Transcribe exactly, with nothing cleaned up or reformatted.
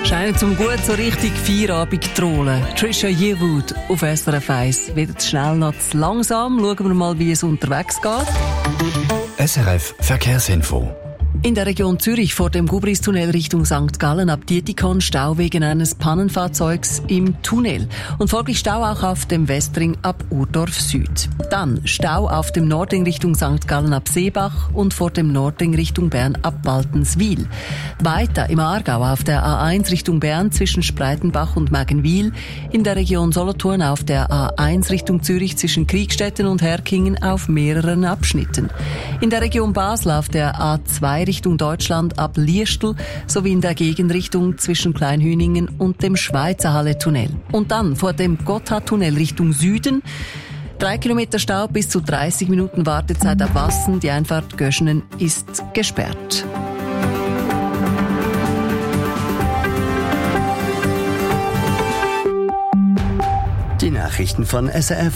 Scheint zum gut so richtig Feierabend trollen. Trisha Yearwood auf S R F eins. Weder zu schnell noch zu langsam. Schauen wir mal, wie es unterwegs geht. S R F Verkehrsinfo. In der Region Zürich vor dem Gubristunnel Richtung Sankt Gallen ab Dietikon Stau wegen eines Pannenfahrzeugs im Tunnel. Und folglich Stau auch auf dem Westring ab Urdorf Süd. Dann Stau auf dem Nordring Richtung Sankt Gallen ab Seebach und vor dem Nordring Richtung Bern ab Baltenswil. Weiter im Aargau auf der A eins Richtung Bern zwischen Spreitenbach und Mägenwil. In der Region Solothurn auf der A eins Richtung Zürich zwischen Kriegstetten und Herkingen auf mehreren Abschnitten. In der Region Basel auf der A zwei Richtung Deutschland ab Liestl sowie in der Gegenrichtung zwischen Kleinhüningen und dem Schweizerhalle-Tunnel. Und dann vor dem Gotthardtunnel Richtung Süden. Drei Kilometer Stau bis zu dreißig Minuten Wartezeit ab Wassen. Die Einfahrt Göschenen ist gesperrt. Die Nachrichten von S R F.